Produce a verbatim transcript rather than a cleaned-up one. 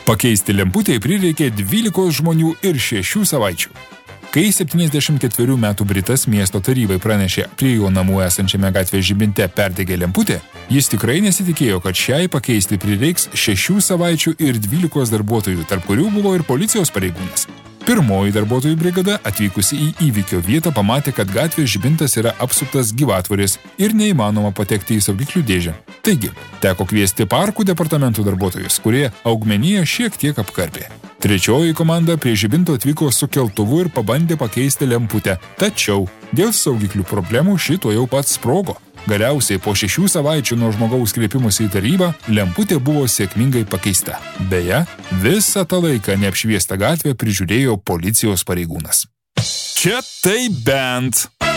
Pakeisti lemputę prireikė dvylikos žmonių ir šešių savaičių. Kai septyniasdešimt ketverių metų britas miesto tarybai pranešė prie jo namų esančiame gatvės žibinte perdegė lemputė, jis tikrai nesitikėjo, kad šiai pakeisti prireiks šešių savaičių ir dvylikos darbuotojų, tarp kurių buvo ir policijos pareigūnas. Pirmoji darbuotojų brigada atvykusi į įvykio vietą pamatė, kad gatvės žibintas yra apsuptas gyvatvorės ir neįmanoma patekti į saugiklių dėžę. Taigi, teko kviesti parkų departamentų darbuotojus, kurie augmeniją šiek tiek apkarpė. Trečioji komanda prie žibinto atvyko su keltuvu ir pabandė pakeisti lemputę, tačiau dėl saugiklių problemų šito jau pats sprogo. Galiausiai po šešių savaičių nuo žmogaus kreipimosi į tarybą lemputė buvo sėkmingai pakeista. Beje, visą tą laiką neapšviestą gatvę prižiūrėjo policijos pareigūnas. Čia tai bent.